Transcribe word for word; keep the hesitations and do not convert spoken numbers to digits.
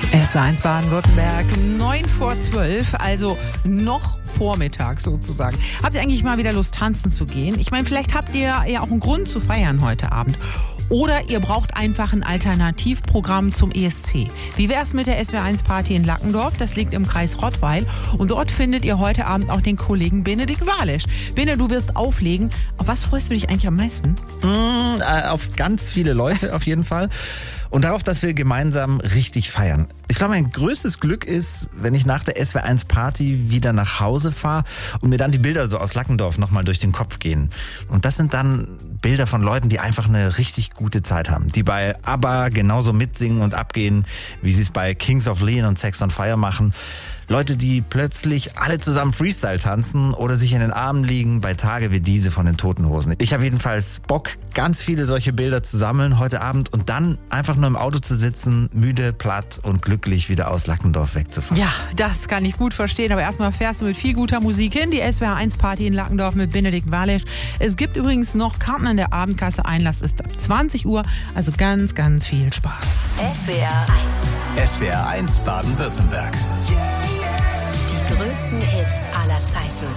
S W R eins Baden-Württemberg, neun vor zwölf, also noch Vormittag sozusagen. Habt ihr eigentlich mal wieder Lust, tanzen zu gehen? Ich meine, vielleicht habt ihr ja auch einen Grund zu feiern heute Abend. Oder ihr braucht einfach ein Alternativprogramm zum E S C. Wie wär's mit der S W R eins Party in Lackendorf? Das liegt im Kreis Rottweil. Und dort findet ihr heute Abend auch den Kollegen Benedikt Walisch. Bene, du wirst auflegen. Auf was freust du dich eigentlich am meisten? Mm, äh, auf ganz viele Leute auf jeden Fall. Und darauf, dass wir gemeinsam richtig feiern. Ich glaube, mein größtes Glück ist, wenn ich nach der S W R eins Party wieder nach Hause fahre und mir dann die Bilder so aus Lackendorf nochmal durch den Kopf gehen. Und das sind dann Bilder von Leuten, die einfach eine richtig gute Zeit haben. Die bei ABBA genauso mitsingen und abgehen, wie sie es bei Kings of Leon und Sex on Fire machen. Leute, die plötzlich alle zusammen Freestyle tanzen oder sich in den Armen liegen bei Tage wie diese von den Toten Hosen. Ich habe jedenfalls Bock, ganz viele solche Bilder zu sammeln heute Abend und dann einfach nur im Auto zu sitzen, müde, platt und glücklich wieder aus Lackendorf wegzufahren. Ja, das kann ich gut verstehen, aber erstmal fährst du mit viel guter Musik hin. Die S W R eins Party in Lackendorf mit Benedikt Walisch. Es gibt übrigens noch Karten in der Abendkasse. Einlass ist ab zwanzig Uhr, also ganz, ganz viel Spaß. S W R eins. S W R eins Baden-Württemberg. Die größten Hits aller Zeiten.